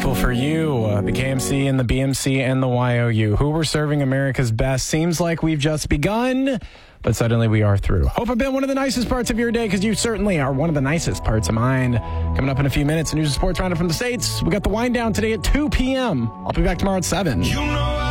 Thankful for you, the KMC and the BMC and the YOU, who were serving America's best. Seems like we've just begun, but suddenly we are through. Hope I've been one of the nicest parts of your day, because you certainly are one of the nicest parts of mine. Coming up in a few minutes, a news and sports roundup from the States. We got the wind down today at 2 p.m. I'll be back tomorrow at 7.